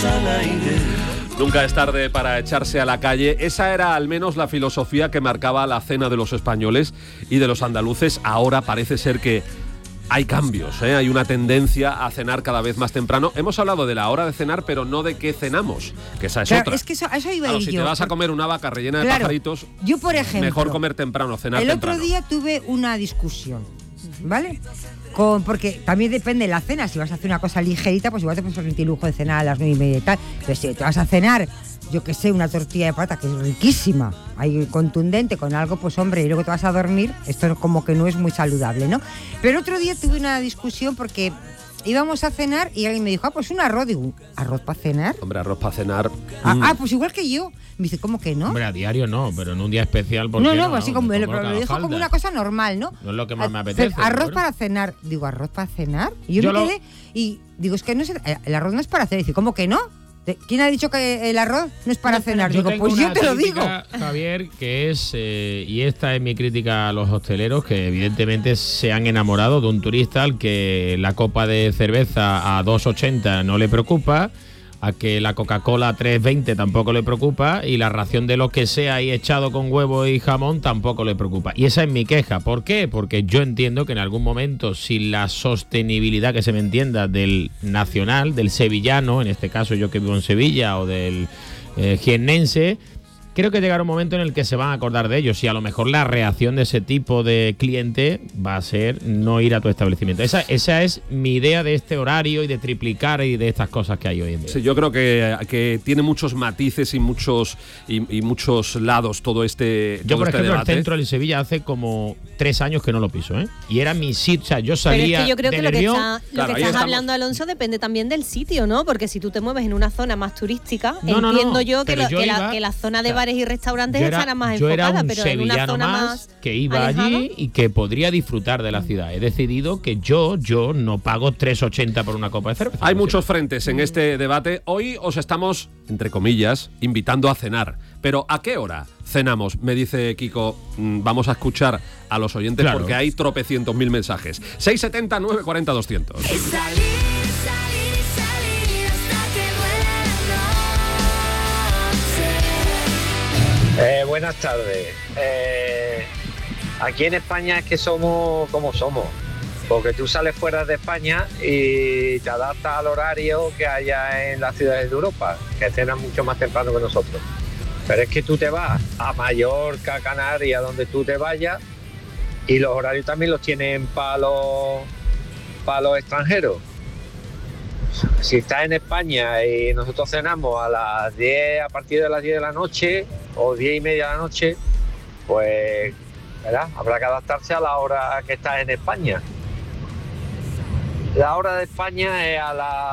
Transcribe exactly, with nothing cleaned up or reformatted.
al aire. Nunca es tarde para echarse a la calle. Esa era al menos la filosofía que marcaba la cena de los españoles y de los andaluces. Ahora parece ser que hay cambios, ¿eh? Hay una tendencia a cenar cada vez más temprano. Hemos hablado de la hora de cenar, pero no de qué cenamos, que esa es claro, otra. Es que eso, a eso iba claro, a ir si yo. te vas a comer una vaca rellena de claro, pajaritos, yo por ejemplo, mejor comer temprano, cenar el temprano. El otro día tuve una discusión, ¿vale? Con, porque también depende de la cena. Si vas a hacer una cosa ligerita, pues igual te puedes permitir el lujo de cenar a las nueve y media y tal. Pero si te vas a cenar, yo que sé, una tortilla de patata que es riquísima, ahí contundente, con algo, pues hombre, y luego te vas a dormir, esto como que no es muy saludable, ¿no? Pero el otro día tuve una discusión porque íbamos a cenar y alguien me dijo, ah, pues un arroz. Digo, ¿arroz para cenar? Hombre, arroz para cenar. Ah, mm. ah, pues igual que yo. Me dice, ¿cómo que no? Hombre, a diario no, pero en un día especial. ¿Por no, qué no, no, así no, como me lo, como pero lo lo que dijo haga como falta. una cosa normal, ¿no? No es lo que más me A- apetece. Arroz bueno. para cenar. Digo, ¿arroz para cenar? Y yo, Yo me lo- quedé y digo, es que no es, el arroz no es para cenar. Dice, ¿cómo que no? ¿Quién ha dicho que el arroz no es para cenar? Yo Digo, tengo pues yo una te lo digo. crítica, Javier, que es, eh, y esta es mi crítica a los hosteleros, que evidentemente se han enamorado de un turista al que la copa de cerveza a dos ochenta no le preocupa, a que la Coca-Cola a tres veinte tampoco le preocupa y la ración de lo que sea ahí echado con huevo y jamón tampoco le preocupa. Y esa es mi queja. ¿Por qué? Porque yo entiendo que en algún momento, si la sostenibilidad, que se me entienda, del nacional, del sevillano, en este caso yo que vivo en Sevilla, o del eh, jiennense, creo que llegará un momento en el que se van a acordar de ellos y a lo mejor la reacción de ese tipo de cliente va a ser no ir a tu establecimiento. Esa, esa es mi idea de este horario y de triplicar y de estas cosas que hay hoy en día. Sí, yo creo que, que tiene muchos matices y muchos y, y muchos lados todo este Yo, todo por este ejemplo, debate. el centro del Sevilla hace como tres años que no lo piso, ¿eh? Y era mi sitio, o sea, yo salía Pero es que yo creo de que lo que, Nervión. está, lo Claro, que ahí estás estamos. hablando, Alonso, depende también del sitio, ¿no? Porque si tú te mueves en una zona más turística, No, no, entiendo no, yo que, pero lo- yo que la, iba- que la zona de claro, bares y restaurantes yo era, estará más yo era enfocada, un pero en una sevillano zona más más que iba alejada. allí y que podría disfrutar de la ciudad. He decidido que yo, yo no pago tres ochenta por una copa de cerveza. Hay Lo muchos siento. frentes en este debate. Hoy os estamos, entre comillas, invitando a cenar. Pero ¿a qué hora cenamos? Me dice Kiko, mm, vamos a escuchar a los oyentes Claro. porque hay tropecientos mil mensajes. seis setenta, nueve cuarenta, doscientos. Es salir, salir, salir hasta que duele la noche. Eh, buenas tardes. Eh, aquí en España es que somos como somos, porque tú sales fuera de España y te adaptas al horario que haya en las ciudades de Europa, que cenan mucho más temprano que nosotros. Pero es que tú te vas a Mallorca, Canarias, donde tú te vayas, y los horarios también los tienen para los, para los extranjeros. Si estás en España y nosotros cenamos a las diez, a partir de las diez de la noche o diez y media de la noche, pues ¿verdad? Habrá que adaptarse a la hora que estás en España. La hora de España es a las